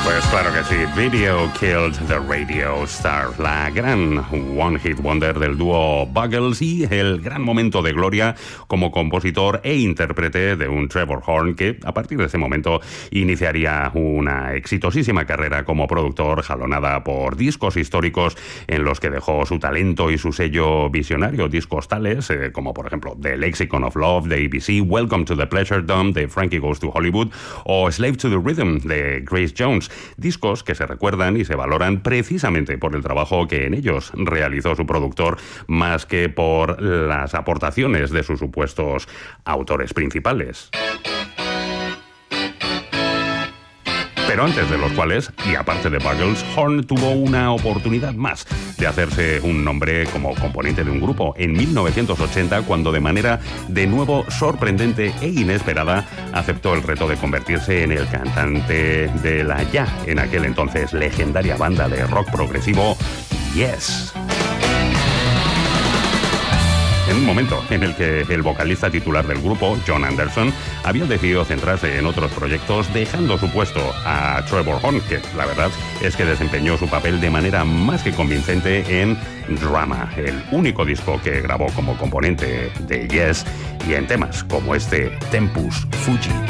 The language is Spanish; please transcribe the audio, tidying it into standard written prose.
Pues claro que sí, Video Killed the Radio Star, la gran One Hit Wonder del dúo Buggles y el gran momento de gloria como compositor e intérprete de un Trevor Horn que a partir de ese momento iniciaría una exitosísima carrera como productor jalonada por discos históricos en los que dejó su talento y su sello visionario, discos tales como por ejemplo The Lexicon of Love de ABC, Welcome to the Pleasure Dome de Frankie Goes to Hollywood o Slave to the Rhythm de Grace Jones. Discos que se recuerdan y se valoran precisamente por el trabajo que en ellos realizó su productor, más que por las aportaciones de sus supuestos autores principales. Pero antes de los cuales, y aparte de Buggles, Horn tuvo una oportunidad más de hacerse un nombre como componente de un grupo en 1980, cuando de manera de nuevo sorprendente e inesperada aceptó el reto de convertirse en el cantante de la ya en aquel entonces legendaria banda de rock progresivo Yes. En un momento en el que el vocalista titular del grupo, John Anderson, había decidido centrarse en otros proyectos, dejando su puesto a Trevor Horn, que la verdad es que desempeñó su papel de manera más que convincente en Drama, el único disco que grabó como componente de Yes, y en temas como este Tempus Fugit.